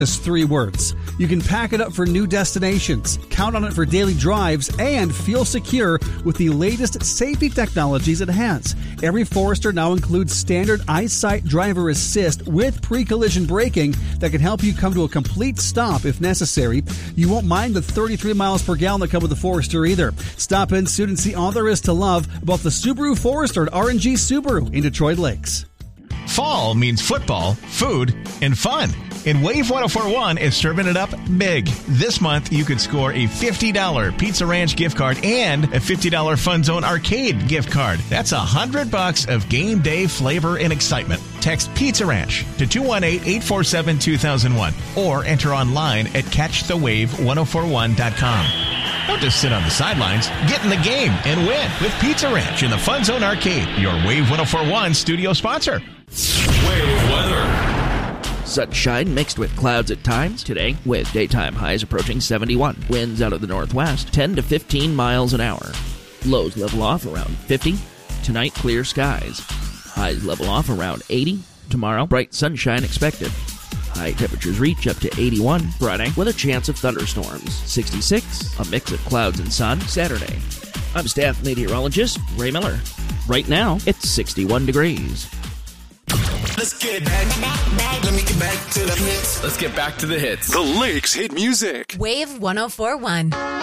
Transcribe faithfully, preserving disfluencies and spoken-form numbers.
is three words. You can pack it up for new destinations, count on it for daily drives, and feel secure with the latest safety technologies it has. Every Forester now includes standard EyeSight driver assist with pre-collision braking that can help you come to a complete stop if necessary. You won't mind the thirty-three miles per gallon that come with the Forester either. Stop in soon and see all there is to love about the Subaru Forester at R and G Subaru in Detroit Lakes. Fall means football, food, and fun. And Wave one oh four point one is serving it up big. This month, you could score a fifty dollars Pizza Ranch gift card and a fifty dollars Fun Zone Arcade gift card. That's one hundred bucks of game day flavor and excitement. Text Pizza Ranch to two one eight, eight four seven, two thousand one or enter online at catch the wave one oh four one dot com. Don't just sit on the sidelines. Get in the game and win with Pizza Ranch in the Fun Zone Arcade, your Wave one oh four point one studio sponsor. Wave weather. Sunshine mixed with clouds at times today, with daytime highs approaching seventy-one. Winds out of the northwest, ten to fifteen miles an hour. Lows level off around fifty. Tonight, clear skies. Highs level off around eighty. Tomorrow, bright sunshine expected. High temperatures reach up to eighty-one Friday with a chance of thunderstorms. sixty-six, a mix of clouds and sun Saturday. I'm staff meteorologist Ray Miller. Right now, it's sixty-one degrees. Let's get back, back, back. Let me get back to the hits. Let's get back to the hits. The Lakes Hit Music. Wave one oh four point one.